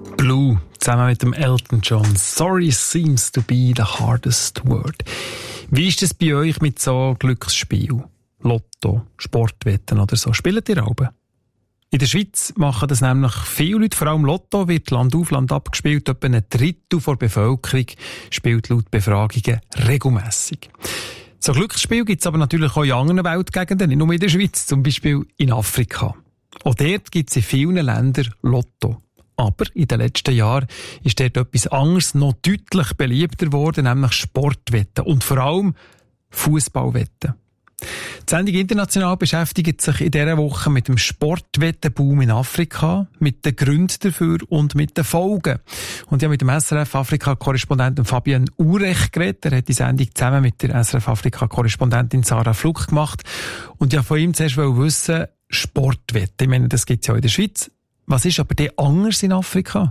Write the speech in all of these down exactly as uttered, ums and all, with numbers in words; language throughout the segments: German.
Blue, zusammen mit dem Elton John. Sorry seems to be the hardest word. Wie ist es bei euch mit so Glücksspielen? Lotto, Sportwetten oder so? Spielt ihr auch? In der Schweiz machen das nämlich viele Leute, vor allem Lotto wird Land auf Land abgespielt. Etwa ein Drittel der Bevölkerung spielt laut Befragungen regelmässig. So Glücksspiel gibt es aber natürlich auch in anderen Weltgegenden, nicht nur in der Schweiz, zum Beispiel in Afrika. Auch dort gibt es in vielen Ländern Lotto. Aber in den letzten Jahren ist dort etwas anderes noch deutlich beliebter geworden, nämlich Sportwetten und vor allem Fußballwetten. Die Sendung International beschäftigt sich in dieser Woche mit dem Sportwettenboom in Afrika, mit den Gründen dafür und mit den Folgen. Und ich habe mit dem S R F-Afrika-Korrespondenten Fabian Urech geredet. Er hat die Sendung zusammen mit der S R F-Afrika-Korrespondentin Sarah Fluck gemacht. Und ich wollte von ihm zuerst wissen, Sportwetten, ich meine, das gibt es ja auch in der Schweiz. Was ist aber der anders in Afrika?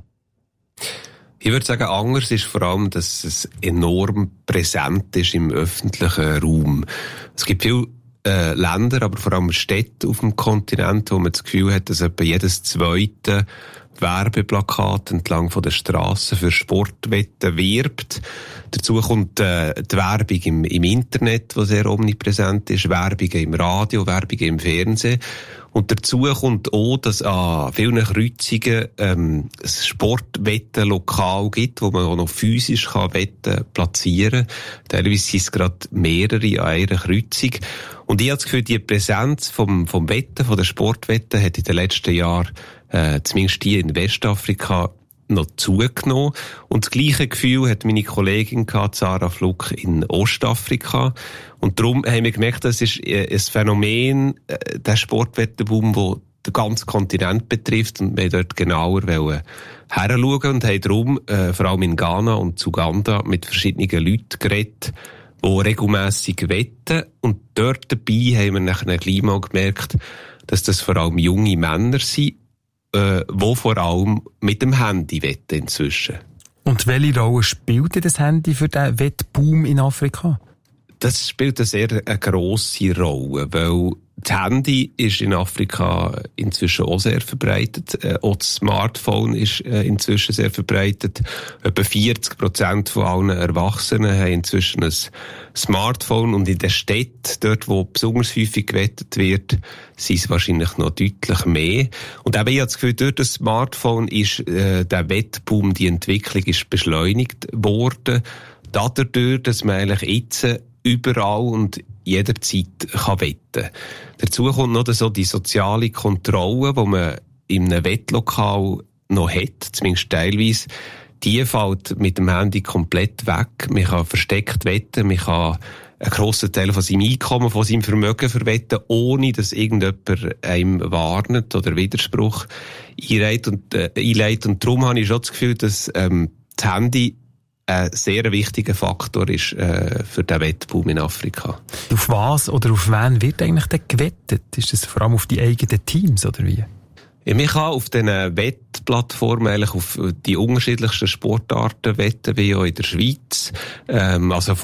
Ich würde sagen, anders ist vor allem, dass es enorm präsent ist im öffentlichen Raum. Es gibt viele äh, Länder, aber vor allem Städte auf dem Kontinent, wo man das Gefühl hat, dass etwa jedes zweite Werbeplakat entlang von der Strassen für Sportwetten wirbt. Dazu kommt äh, die Werbung im, im Internet, die sehr omnipräsent ist, Werbung im Radio, Werbung im Fernsehen. Und dazu kommt auch, dass es an vielen Kreuzungen ähm, ein Sportwettenlokal gibt, wo man auch noch physisch kann Wetten platzieren kann. Teilweise sind es gerade mehrere an einer Kreuzung. Und ich habe das Gefühl, die Präsenz vom, vom Wetten, von der Sportwetten, hat in den letzten Jahren, äh, zumindest hier in Westafrika, noch zugenommen. Und das gleiche Gefühl hat meine Kollegin gehabt, Sarah Fluck, in Ostafrika. Und darum haben wir gemerkt, das ist ein Phänomen, äh, der Sportwettenboom, der den ganzen Kontinent betrifft. Und wir wollten dort genauer heranschauen und haben darum, äh, vor allem in Ghana und Uganda, mit verschiedenen Leuten geredet, die regelmässig wetten. Und dort dabei haben wir nachher gleich mal gemerkt, dass das vor allem junge Männer sind, äh, die vor allem mit dem Handy wetten inzwischen. Und welche Rolle spielt denn das Handy für den Wettboom in Afrika? Das spielt eine sehr eine grosse Rolle, weil das Handy ist in Afrika inzwischen auch sehr verbreitet. Äh, auch das Smartphone ist äh, inzwischen sehr verbreitet. Etwa vierzig Prozent von allen Erwachsenen haben inzwischen ein Smartphone. Und in den Städten, dort wo besonders häufig gewettet wird, sind es wahrscheinlich noch deutlich mehr. Und eben, ich habe das Gefühl, durch das Smartphone ist äh, der Wettboom, die Entwicklung ist beschleunigt worden. Dadurch, dass man eigentlich jetzt überall und jederzeit kann wetten. Dazu kommt noch so die soziale Kontrolle, die man in einem Wettlokal noch hat, zumindest teilweise. Die fällt mit dem Handy komplett weg. Man kann versteckt wetten, man kann einen grossen Teil von seinem Einkommen, von seinem Vermögen verwetten, ohne dass irgendjemand einem warnt oder Widerspruch einleitet. Und, äh, einleitet. Und darum habe ich schon das Gefühl, dass ähm, das Handy ein sehr wichtiger Faktor ist äh, für den Wettboom in Afrika. Auf was oder auf wen wird eigentlich denn gewettet? Ist das vor allem auf die eigenen Teams oder wie? Ja, man kann auf diesen Wettplattformen eigentlich auf die unterschiedlichsten Sportarten wetten, wie auch in der Schweiz. Ähm, also